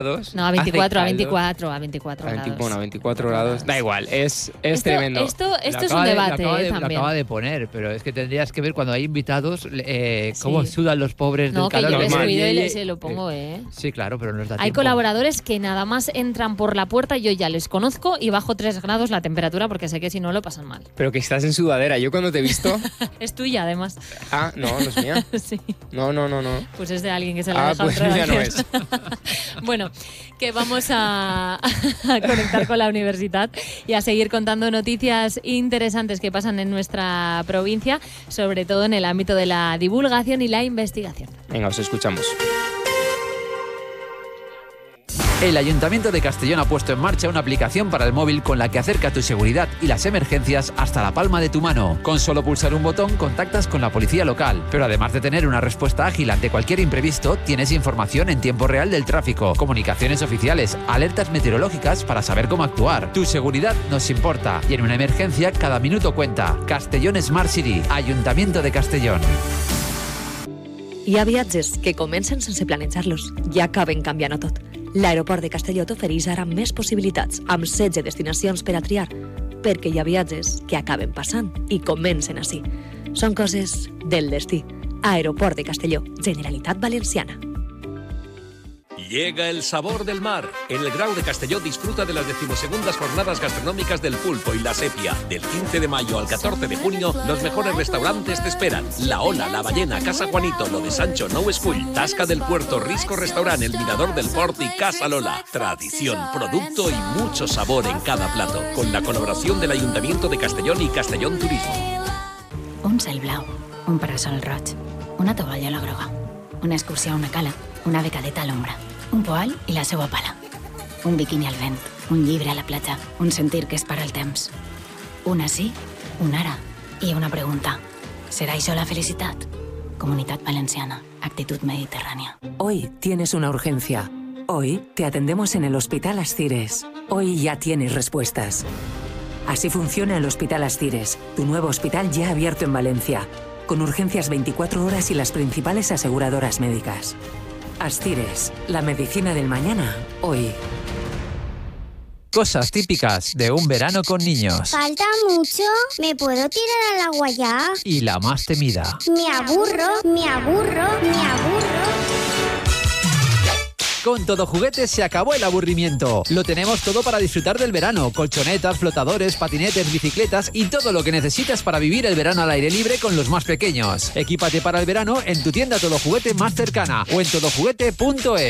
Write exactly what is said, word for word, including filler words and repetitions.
No, a veinticuatro, a veinticuatro, a veinticuatro a veinte, grados. bueno, a veinticuatro grados. Da igual, es, es esto, tremendo. Esto, esto es Lo un acaba de- debate lo acaba, eh, de, lo también. acaba de poner, pero es que tendrías que ver cuando hay invitados eh, cómo Sí. sudan los pobres No, del que calor. yo le he normal. subido y le- Eh, se lo pongo, ¿eh? Sí, claro, pero no nos da Hay tiempo. colaboradores que nada más entran por la puerta, yo ya les conozco y bajo tres grados la temperatura porque sé que si no lo pasan mal. Pero que estás en sudadera. Yo cuando te he visto... Es tuya, además. Ah, no, no es mía. Sí, No, no, no, no. pues es de alguien que se la ha Ah, dejado pues entrar ya no antes. es. Bueno, que vamos a, a conectar con la universidad y a seguir contando noticias interesantes que pasan en nuestra provincia, sobre todo en el ámbito de la divulgación y la investigación. Venga, os escuchamos. El Ayuntamiento de Castellón ha puesto en marcha una aplicación para el móvil con la que acerca tu seguridad y las emergencias hasta la palma de tu mano. Con solo pulsar un botón contactas con la policía local, pero además de tener una respuesta ágil ante cualquier imprevisto, tienes información en tiempo real del tráfico, comunicaciones oficiales, alertas meteorológicas para saber cómo actuar. Tu seguridad nos importa y en una emergencia cada minuto cuenta. Castellón Smart City, Ayuntamiento de Castellón. Hi ha viatges que comencen sense planejar-los i acaben canviant-ho tot. L'aeroport de Castelló t'ofereix ara més possibilitats, amb setze destinacions per a triar, perquè hi ha viatges que acaben passant i comencen així. Són coses del destí. Aeroport de Castelló, Generalitat Valenciana. Llega el sabor del mar. En el Grau de Castelló disfruta de las decimosegundas jornadas gastronómicas del pulpo y la sepia. Del quince de mayo al catorce de junio, los mejores restaurantes te esperan. La Ola, La Ballena, Casa Juanito, Lo de Sancho, Nou Escull, Tasca del Puerto, Risco Restaurant, El Mirador del Port y Casa Lola. Tradición, producto y mucho sabor en cada plato. Con la colaboración del Ayuntamiento de Castellón y Castellón Turismo. Un cel blau, un parasol roig, una tovallola groga, una excursió a una cala, una becadeta a l'ombra, un poal i la seua pala, un biquini al vent, un llibre a la platja, un sentir que es para el temps. Una sí, un ara i una pregunta. ¿Será això la felicitat? Comunitat Valenciana, actitud mediterránea. Hoy tienes una urgencia. Hoy te atendemos en el Hospital Ascires. Hoy ya tienes respuestas. Así funciona el Hospital Ascires, tu nuevo hospital ya abierto en Valencia, con urgencias veinticuatro horas y las principales aseguradoras médicas. Ascires, la medicina del mañana, hoy. Cosas típicas de un verano con niños. ¿Falta mucho? ¿Me puedo tirar al agua ya? Y la más temida. Me aburro, me aburro, me aburro. Con Todo Juguete se acabó el aburrimiento. Lo tenemos todo para disfrutar del verano. Colchonetas, flotadores, patinetes, bicicletas y todo lo que necesitas para vivir el verano al aire libre con los más pequeños. Equípate para el verano en tu tienda Todo Juguete más cercana o en todo juguete punto es.